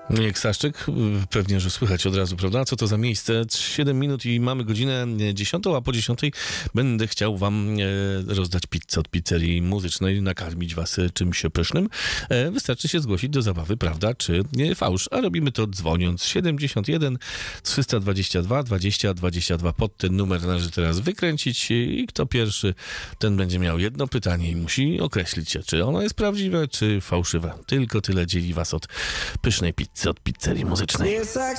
Jak Staszczyk, pewnie, że słychać od razu, prawda? Co to za miejsce? 7 minut i mamy godzinę 10, a po 10 będę chciał wam rozdać pizzę od pizzerii muzycznej, nakarmić was czymś pysznym. Wystarczy się zgłosić do zabawy, prawda, czy fałsz. A robimy to dzwoniąc 71 322 20 22. Pod ten numer należy teraz wykręcić i kto pierwszy, ten będzie miał jedno pytanie i musi określić się, czy ono jest prawdziwe, czy fałszywe. Tylko tyle dzieli was od pysznej pizzy od pizzerii muzycznej.